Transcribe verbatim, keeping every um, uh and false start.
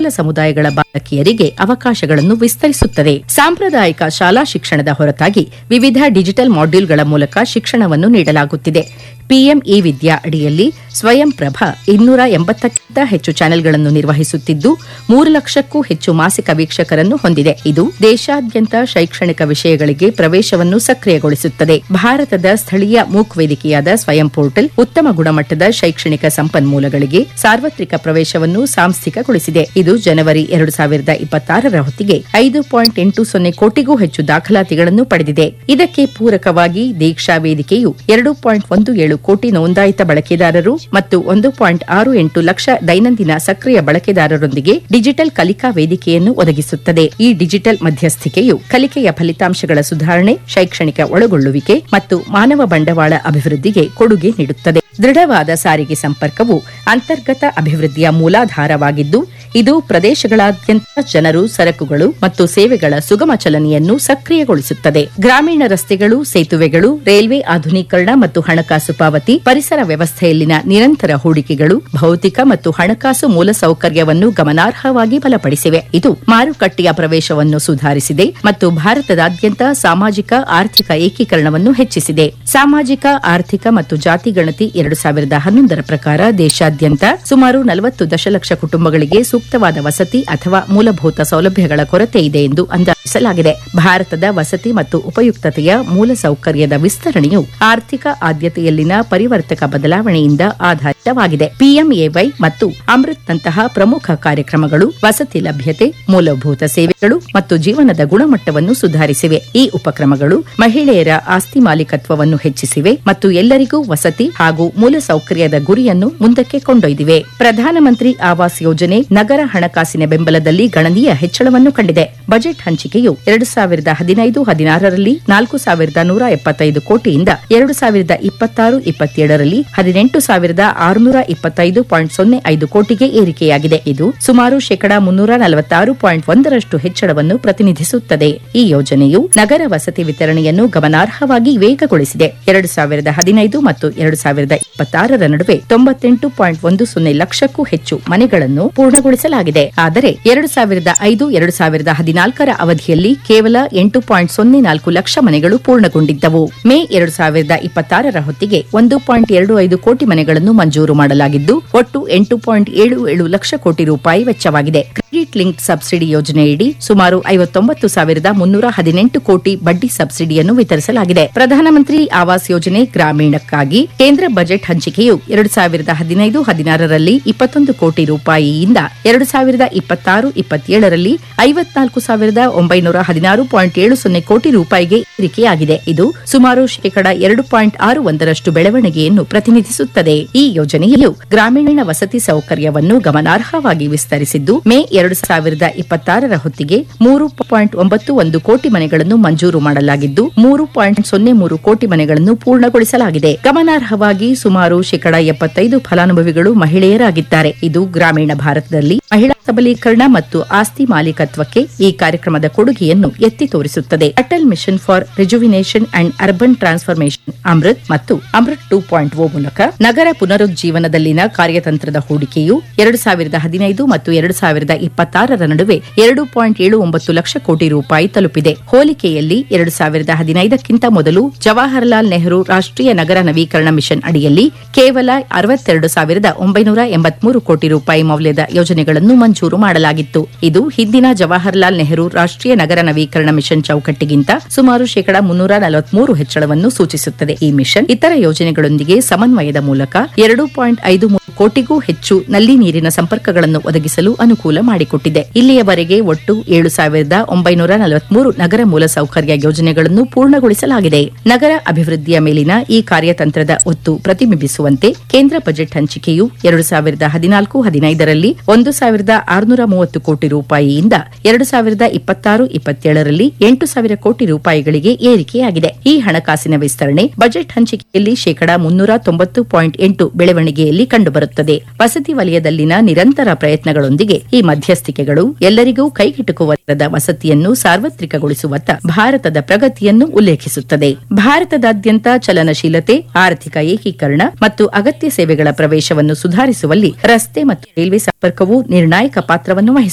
ದುರ್ಬಲ ಸಮುದಾಯಗಳ ಬಾಲಕಿಯರಿಗೆ ಅವಕಾಶಗಳನ್ನು ವಿಸ್ತರಿಸುತ್ತದೆ. ಸಾಂಪ್ರದಾಯಿಕ ಶಾಲಾ ಶಿಕ್ಷಣದ ಹೊರತಾಗಿ ವಿವಿಧ ಡಿಜಿಟಲ್ ಮಾಡ್ಯೂಲ್ಗಳ ಮೂಲಕ ಶಿಕ್ಷಣವನ್ನು ನೀಡಲಾಗುತ್ತಿದೆ. ಪಿಎಂ ಇ ವಿದ್ಯಾ ಅಡಿಯಲ್ಲಿ ಸ್ವಯಂ ಪ್ರಭಾ ಇನ್ನೂರ ಎಂಬತ್ತಕ್ಕಿಂತ ಹೆಚ್ಚು ಚಾನೆಲ್ಗಳನ್ನು ನಿರ್ವಹಿಸುತ್ತಿದ್ದು ಮೂರು ಲಕ್ಷಕ್ಕೂ ಹೆಚ್ಚು ಮಾಸಿಕ ವೀಕ್ಷಕರನ್ನು ಹೊಂದಿದೆ. ಇದು ದೇಶಾದ್ಯಂತ ಶೈಕ್ಷಣಿಕ ವಿಷಯಗಳಿಗೆ ಪ್ರವೇಶವನ್ನು ಸಕ್ರಿಯಗೊಳಿಸುತ್ತದೆ. ಭಾರತದ ಸ್ಥಳೀಯ ಮೂಕ್ ವೇದಿಕೆಯಾದ ಸ್ವಯಂ ಪೋರ್ಟಲ್ ಉತ್ತಮ ಗುಣಮಟ್ಟದ ಶೈಕ್ಷಣಿಕ ಸಂಪನ್ಮೂಲಗಳಿಗೆ ಸಾರ್ವತ್ರಿಕ ಪ್ರವೇಶವನ್ನು ಸಾಂಸ್ಥಿಕಗೊಳಿಸಿದೆ. ಇದು ಜನವರಿ ಎರಡು ಸಾವಿರದ ಇಪ್ಪತ್ತಾರರ ಹೊತ್ತಿಗೆ ಐದು ಪಾಯಿಂಟ್ ಎಂಟು ಸೊನ್ನೆ ಕೋಟಿಗೂ ಹೆಚ್ಚು ದಾಖಲಾತಿಗಳನ್ನು ಪಡೆದಿದೆ. ಇದಕ್ಕೆ ಪೂರಕವಾಗಿ ದೀಕ್ಷಾ ವೇದಿಕೆಯು ಎರಡು ಪಾಯಿಂಟ್ ಒಂದು ಏಳು ಕೋಟಿ ನೋಂದಾಯಿತ ಬಳಕೆದಾರರು ಮತ್ತು ಒಂದು ಪಾಯಿಂಟ್ ಆರು ಎಂಟು ಲಕ್ಷ ದೈನಂದಿನ ಸಕ್ರಿಯ ಬಳಕೆದಾರರೊಂದಿಗೆ ಡಿಜಿಟಲ್ ಕಲಿಕಾ ವೇದಿಕೆಯನ್ನು ಒದಗಿಸುತ್ತದೆ. ಈ ಡಿಜಿಟಲ್ ಮಧ್ಯಸ್ಥಿಕೆಯು ಕಲಿಕೆಯ ಫಲಿತಾಂಶಗಳ ಸುಧಾರಣೆ, ಶೈಕ್ಷಣಿಕ ಒಳಗೊಳ್ಳುವಿಕೆ ಮತ್ತು ಮಾನವ ಬಂಡವಾಳ ಅಭಿವೃದ್ಧಿಗೆ ಕೊಡುಗೆ ನೀಡುತ್ತದೆ. ದೃಢವಾದ ಸಾರಿಗೆ ಸಂಪರ್ಕವು ಅಂತರ್ಗತ ಅಭಿವೃದ್ಧಿಯ ಮೂಲಾಧಾರವಾಗಿದ್ದು ಇದು ಪ್ರದೇಶಗಳಾದ್ಯಂತ ಜನರು, ಸರಕುಗಳು ಮತ್ತು ಸೇವೆಗಳ ಸುಗಮ ಚಲನೆಯನ್ನು ಸಕ್ರಿಯಗೊಳಿಸುತ್ತದೆ. ಗ್ರಾಮೀಣ ರಸ್ತೆಗಳು, ಸೇತುವೆಗಳು, ರೈಲ್ವೆ ಆಧುನೀಕರಣ ಮತ್ತು ಹಣಕಾಸು ಪಾವತಿ, ಪರಿಸರ ವ್ಯವಸ್ಥೆಯಲ್ಲಿನ ನಿರಂತರ ಹೂಡಿಕೆಗಳು ಭೌತಿಕ ಮತ್ತು ಹಣಕಾಸು ಮೂಲಸೌಕರ್ಯವನ್ನು ಗಮನಾರ್ಹವಾಗಿ ಬಲಪಡಿಸಿವೆ. ಇದು ಮಾರುಕಟ್ಟೆಯ ಪ್ರವೇಶವನ್ನು ಸುಧಾರಿಸಿದೆ ಮತ್ತು ಭಾರತದಾದ್ಯಂತ ಸಾಮಾಜಿಕ ಆರ್ಥಿಕ ಏಕೀಕರಣವನ್ನು ಹೆಚ್ಚಿಸಿದೆ. ಸಾಮಾಜಿಕ ಆರ್ಥಿಕ ಮತ್ತು ಜಾತಿ ಗಣತಿ ಎರಡು ಸಾವಿರದ ಹನ್ನೊಂದರ ಪ್ರಕಾರ ದೇಶಾದ್ಯಂತ ಸುಮಾರು ನಲವತ್ತು ದಶಲಕ್ಷ ಕುಟುಂಬಗಳಿಗೆ ಸೂಕ್ತವಾದ ವಸತಿ ಅಥವಾ ಮೂಲಭೂತ ಸೌಲಭ್ಯಗಳ ಕೊರತೆ ಇದೆ ಎಂದು ಅಂದಾಜಿಸಲಾಗಿದೆ. ಭಾರತದ ವಸತಿ ಮತ್ತು ಉಪಯುಕ್ತತೆಯ ಮೂಲಸೌಕರ್ಯದ ವಿಸ್ತರಣೆಯು ಆರ್ಥಿಕ ಆದ್ಯತೆಯಲ್ಲಿನ ಪರಿವರ್ತಕ ಬದಲಾವಣೆಯಿಂದ ಆಧಾರಿತವಾಗಿದೆ. ಪಿಎಂಎವೈ ಮತ್ತು ಅಮೃತ್ನಂತಹ ಪ್ರಮುಖ ಕಾರ್ಯಕ್ರಮಗಳು ವಸತಿ ಲಭ್ಯತೆ, ಮೂಲಭೂತ ಸೇವೆಗಳು ಮತ್ತು ಜೀವನದ ಗುಣಮಟ್ಟವನ್ನು ಸುಧಾರಿಸಿವೆ. ಈ ಉಪಕ್ರಮಗಳು ಮಹಿಳೆಯರ ಆಸ್ತಿ ಮಾಲೀಕತ್ವವನ್ನು ಹೆಚ್ಚಿಸಿವೆ ಮತ್ತು ಎಲ್ಲರಿಗೂ ವಸತಿ ಹಾಗೂ ಮೂಲಸೌಕರ್ಯದ ಗುರಿಯನ್ನು ಮುಂದಕ್ಕೆ ಕೊಂಡೊಯ್ದಿವೆ. ಪ್ರಧಾನಮಂತ್ರಿ ಆವಾಸ್ ಯೋಜನೆ ನಗರ ಹಣಕಾಸಿನ ಬೆಂಬಲದಲ್ಲಿ ಗಣನೀಯ ಹೆಚ್ಚಳವನ್ನು ಕಂಡಿದೆ. ಬಜೆಟ್ ಹಂಚಿಕೆಯು ಎರಡು ಸಾವಿರದ ಹದಿನೈದು ಹದಿನಾರರಲ್ಲಿ ನಾಲ್ಕು ಸಾವಿರದ ನೂರ ಎಪ್ಪತ್ತೈದು ಕೋಟಿಯಿಂದ ಎರಡು ಸಾವಿರದ ಇಪ್ಪತ್ತಾರು ಇಪ್ಪತ್ತೇಳರಲ್ಲಿ ಹದಿನೆಂಟು ಸಾವಿರದ ಆರುನೂರ ಇಪ್ಪತ್ತೈದು ಪಾಯಿಂಟ್ ಸೊನ್ನೆ ಐದು ಕೋಟಿಗೆ ಏರಿಕೆಯಾಗಿದೆ. ಇದು ಸುಮಾರು ಶೇಕಡಾ ಮುನ್ನೂರ ನಲವತ್ತಾರು ಪಾಯಿಂಟ್ ಒಂದರಷ್ಟು ಹೆಚ್ಚಳವನ್ನು ಪ್ರತಿನಿಧಿಸುತ್ತದೆ. ಈ ಯೋಜನೆಯು ನಗರ ವಸತಿ ವಿತರಣೆಯನ್ನು ಗಮನಾರ್ಹವಾಗಿ ವೇಗಗೊಳಿಸಿದೆ. ಎರಡು ಸಾವಿರದ ಹದಿನೈದು ಮತ್ತು ಎರಡು ಸಾವಿರದ ಇಪ್ಪತ್ತಾರರ ನಡುವೆ ತೊಂಬತ್ತೆಂಟು ಪಾಯಿಂಟ್ ಒಂದು ಸೊನ್ನೆ ಲಕ್ಷಕ್ಕೂ ಹೆಚ್ಚು ಮನೆಗಳನ್ನು ಪೂರ್ಣಗೊಳಿಸಲಾಗಿದೆ. ಆದರೆ ಎರಡು ಸಾವಿರದ ಐದು ಎರಡು ಸಾವಿರದ ಹದಿನಾಲ್ಕರ ಅವಧಿಯಲ್ಲಿ ಕೇವಲ ಎಂಟು ಪಾಯಿಂಟ್ ಸೊನ್ನೆ ನಾಲ್ಕು ಲಕ್ಷ ಮನೆಗಳು ಪೂರ್ಣಗೊಂಡಿದ್ದವು. ಮೇ ಎರಡು ಸಾವಿರದ ಇಪ್ಪತ್ತಾರರ ಹೊತ್ತಿಗೆ ಒಂದು ಪಾಯಿಂಟ್ ಎರಡು ಐದು ಕೋಟಿ ಮನೆಗಳನ್ನು ಮಂಜೂರು ಮಾಡಲಾಗಿದ್ದು ಒಟ್ಟು ಎಂಟು ಪಾಯಿಂಟ್ ಏಳು ಏಳು ಲಕ್ಷ ಕೋಟಿ ರೂಪಾಯಿ ವೆಚ್ಚವಾಗಿದೆ. ಕ್ರೆಡಿಟ್ ಲಿಂಕ್ಡ್ ಸಬ್ಸಿಡಿ ಯೋಜನೆಯಡಿ ಸುಮಾರು ಐವತ್ತೊಂಬತ್ತು ಸಾವಿರದ ಮುನ್ನೂರ ಹದಿನೆಂಟು ಕೋಟಿ ಬಡ್ಡಿ ಸಬ್ಸಿಡಿಯನ್ನು ವಿತರಿಸಲಾಗಿದೆ. ಪ್ರಧಾನಮಂತ್ರಿ ಆವಾಸ್ ಯೋಜನೆ ಗ್ರಾಮೀಣಕ್ಕಾಗಿ ಕೇಂದ್ರ ಬಜೆಟ್ ಹಂಚಿಕೆಯು ಎರಡು ಸಾವಿರದ ಹದಿನೈದು ಹದಿನಾರರಲ್ಲಿ ಇಪ್ಪತ್ತೊಂದು ಕೋಟಿ ರೂಪಾಯಿಯಿಂದ ಎರಡು ಸಾವಿರದ ಇಪ್ಪತ್ತಾರು ಇಪ್ಪತ್ತೇಳರಲ್ಲಿ ಐವತ್ನಾಲ್ಕು ಸಾವಿರದ ಒಂಬೈನೂರ ಹದಿನಾರು ಪಾಯಿಂಟ್ ಏಳು ಸೊನ್ನೆ ಕೋಟಿ ರೂಪಾಯಿಗೆ ಏರಿಕೆಯಾಗಿದೆ. ಇದು ಸುಮಾರು ಶೇಕಡಾ ಎರಡು ಪಾಯಿಂಟ್ ಆರು ಒಂದರಷ್ಟು ಬೆಳವಣಿಗೆಯನ್ನು ಪ್ರತಿನಿಧಿಸುತ್ತದೆ. ಈ ಯೋಜನೆಯು ಗ್ರಾಮೀಣ ವಸತಿ ಸೌಕರ್ಯವನ್ನು ಗಮನಾರ್ಹವಾಗಿ ವಿಸ್ತರಿಸಿದ್ದು ಮೇ ಎರಡು ಸಾವಿರದ ಇಪ್ಪತ್ತಾರರ ಹೊತ್ತಿಗೆ ಮೂರು ಪಾಯಿಂಟ್ ಒಂಬತ್ತು ಒಂದು ಕೋಟಿ ಮನೆಗಳನ್ನು ಮಂಜೂರು ಮಾಡಲಾಗಿದ್ದು ಮೂರು ಪಾಯಿಂಟ್ ಸೊನ್ನೆ ಮೂರು ಕೋಟಿ ಮನೆಗಳನ್ನು ಪೂರ್ಣಗೊಳಿಸಲಾಗಿದೆ. ಗಮನಾರ್ಹವಾಗಿ ಸುಮಾರು ಶೇಕಡಾ ಎಪ್ಪತ್ತೈದು ಫಲಾನುಭವಿಗಳು ಮಹಿಳೆಯರಾಗಿದ್ದಾರೆ. ಇದು ಗ್ರಾಮೀಣ ಭಾರತದಲ್ಲಿ ಮಹಿಳಾ ಸಬಲೀಕರಣ ಮತ್ತು ಆಸ್ತಿ ಮಾಲೀಕತ್ವಕ್ಕೆ ಈ ಕಾರ್ಯಕ್ರಮದ ಕೊಡುಗೆಯನ್ನು ಎತ್ತಿ ತೋರಿಸುತ್ತದೆ. Atal mission for rejuvenation and urban transformation Amrit ಮತ್ತು ಅಮೃತ್ ಟೂ ಪಾಯಿಂಟ್ ಓ ಮೂಲಕ ನಗರ ಪುನರುಜ್ಜೀವನದಲ್ಲಿನ ಕಾರ್ಯತಂತ್ರದ ಹೂಡಿಕೆಯು ಎರಡು ಸಾವಿರದ ಹದಿನೈದು ಮತ್ತು ಎರಡು ಸಾವಿರದ ಇಪ್ಪತ್ತಾರರ ನಡುವೆ ಎರಡು ಪಾಯಿಂಟ್ ಏಳು ಒಂಬತ್ತು ಲಕ್ಷ ಕೋಟಿ ರೂಪಾಯಿ ತಲುಪಿದೆ. ಹೋಲಿಕೆಯಲ್ಲಿ ಎರಡು ಸಾವಿರದ ಹದಿನೈದಕ್ಕಿಂತ ಮೊದಲು ಜವಾಹರಲಾಲ್ ನೆಹರು ರಾಷ್ಟ್ರೀಯ ನಗರ ನವೀಕರಣ ಮಿಷನ್ ಅಡಿಯಲ್ಲಿ ಕೇವಲ ಅರವತ್ತೆರಡು ಸಾವಿರದ ಒಂಬೈನೂರ ಎಂಬತ್ಮೂರು ಕೋಟಿ ರೂಪಾಯಿ ಮೌಲ್ಯದ ಯೋಜನೆಗಳನ್ನು ಮಂಜೂರು ಮಾಡಲಾಗಿತ್ತು. ಇದು ಹಿಂದಿನ ಜವಾಹರಲಾಲ್ ನೆಹರು ರಾಷ್ಟ್ರೀಯ ನಗರ ನವೀಕರಣ ಮಿಷನ್ ಚೌಕಟ್ಟಿಗಿಂತ ಸುಮಾರು ಶೇಕಡಾ ಮುನ್ನೂರ ನಲವತ್ಮೂರು ಹೆಚ್ಚಳವನ್ನು ಸೂಚಿಸುತ್ತದೆ. ಈ ಮಿಷನ್ ಇತರ ಯೋಜನೆಗಳೊಂದಿಗೆ ಸಮನ್ವಯದ ಮೂಲಕ ಎರಡು ಪಾಯಿಂಟ್ ಐದು ಮೂರು ಕೋಟಿಗೂ ಹೆಚ್ಚು ನಲ್ಲಿ ನೀರಿನ ಸಂಪರ್ಕಗಳನ್ನು ಒದಗಿಸಲು ಅನುಕೂಲ ಮಾಡಿಕೊಟ್ಟಿದೆ. ಇಲ್ಲಿಯವರೆಗೆ ಒಟ್ಟು ಏಳು ಸಾವಿರದ ಒಂಬೈನೂರ ನಲವತ್ಮೂರು ನಗರ ಮೂಲಸೌಕರ್ಯ ಯೋಜನೆಗಳನ್ನು ಪೂರ್ಣಗೊಳಿಸಲಾಗಿದೆ. ನಗರ ಅಭಿವೃದ್ಧಿಯ ಮೇಲಿನ ಈ ಕಾರ್ಯತಂತ್ರದ ಒತ್ತು ಪ್ರತಿಬಿಂಬಿಸುವಂತೆ ಕೇಂದ್ರ ಬಜೆಟ್ ಹಂಚಿಕೆಯು ಎರಡು ಸಾವಿರದ ಹದಿನಾಲ್ಕು ಹದಿನೈದರಲ್ಲಿ ಒಂದು ಸಾವಿರದ ಆರುನೂರ ಮೂವತ್ತು ಕೋಟಿ ರೂಪಾಯಿಯಿಂದ ಎರಡು ಸಾವಿರದ ಇಪ್ಪತ್ತಾರು ಇಪ್ಪತ್ತೇಳರಲ್ಲಿ ಎಂಟು ಸಾವಿರ ಕೋಟಿ ರೂಪಾಯಿಗಳಿಗೆ ಏರಿಕೆಯಾಗಿದೆ. ಈ ಹಣಕಾಸಿನ ವಿಸ್ತರಣೆ ಬಜೆಟ್ ಹಂಚಿಕೆಯಲ್ಲಿ ಶೇಕಡಾ ಮುನ್ನೂರ ತೊಂಬತ್ತು ಪಾಯಿಂಟ್ ಎಂಟು ಬೆಳವಣಿಗೆಯಲ್ಲಿ ಕಂಡುಬರುತ್ತದೆ. ವಸತಿ ವಲಯದಲ್ಲಿನ ನಿರಂತರ ಪ್ರಯತ್ನಗಳೊಂದಿಗೆ ಈ ಮಧ್ಯಸ್ಥಿಕೆಗಳು ಎಲ್ಲರಿಗೂ ಕೈಗೆಟುಕುವ ವಸತಿಯನ್ನು ಸಾರ್ವತ್ರಿಕಗೊಳಿಸುವತ್ತ ಭಾರತದ ಪ್ರಗತಿಯನ್ನು ಉಲ್ಲೇಖಿಸುತ್ತದೆ. ಭಾರತದಾದ್ಯಂತ ಚಲನಶೀಲತೆ, ಆರ್ಥಿಕ ಏಕೀಕರಣ ಮತ್ತು ಅಗತ್ಯ ಸೇವೆಗಳ ಪ್ರವೇಶವನ್ನು ಸುಧಾರಿಸುವಲ್ಲಿ ರಸ್ತೆ ಮತ್ತು ರೈಲ್ವೆ ಸಂಪರ್ಕವು ನಿರ್ಣಾಯಕ ಪಾತ್ರವನ್ನು ವಹಿಸುತ್ತದೆ.